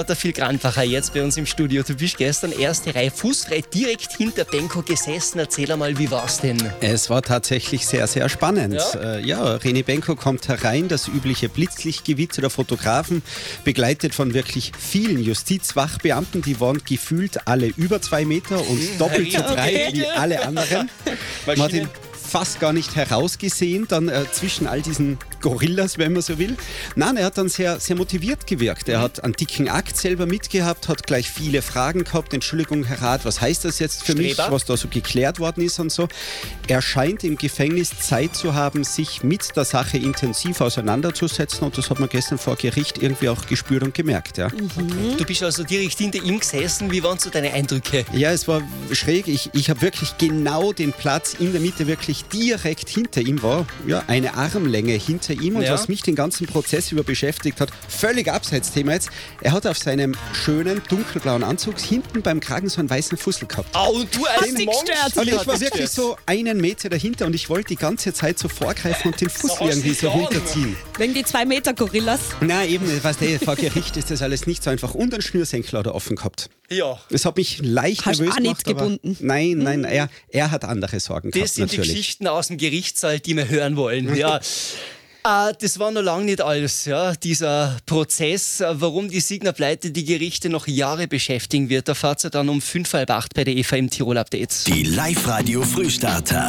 Der Phil Grandbacher jetzt bei uns im Studio. Du bist gestern erste Reihe fußfrei direkt hinter Benko gesessen. Erzähl einmal, wie war's denn? Es war tatsächlich sehr, sehr spannend. Ja? René Benko kommt herein, das übliche Blitzlichtgewitter der Fotografen, begleitet von wirklich vielen Justizwachbeamten. Die waren gefühlt alle über 2 Meter und doppelt so breit wie alle anderen. Man hat ihn fast gar nicht herausgesehen, dann zwischen all diesen Gorillas, wenn man so will. Nein, er hat dann sehr, sehr motiviert gewirkt. Er hat einen dicken Akt selber mitgehabt, hat gleich viele Fragen gehabt. Entschuldigung, Herr Rath, was heißt das jetzt für mich, was da so geklärt worden ist und so. Er scheint im Gefängnis Zeit zu haben, sich mit der Sache intensiv auseinanderzusetzen und das hat man gestern vor Gericht irgendwie auch gespürt und gemerkt. Ja. Du bist also direkt hinter ihm gesessen. Wie waren so deine Eindrücke? Ja, es war schräg. Ich habe wirklich genau den Platz in der Mitte, wirklich direkt hinter ihm war. Ja, eine Armlänge hinter ihm. Und was mich den ganzen Prozess über beschäftigt hat, völlig Abseitsthema jetzt, er hat auf seinem schönen dunkelblauen Anzug hinten beim Kragen so einen weißen Fussel gehabt. Und du als Und ich war wirklich so 1 Meter dahinter und ich wollte die ganze Zeit so vorgreifen und den Fussel irgendwie so runterziehen. Wegen die 2 Meter Gorillas? Na eben, weißt du, vor Gericht ist das alles nicht so einfach. Und ein Schnürsenkel hat er offen gehabt. Ja. Das hat mich leicht Hast nervös auch nicht gemacht. gebunden? Nein, er hat andere Sorgen gehabt, Das sind natürlich. die Geschichten aus dem Gerichtssaal, die wir hören wollen. Ja. Das war noch lange nicht alles, ja, dieser Prozess, warum die Signa-Pleite die Gerichte noch Jahre beschäftigen wird. Da fahrt ihr dann um 7:30 bei der Eva im Tirol Update. Die Live-Radio Frühstarter.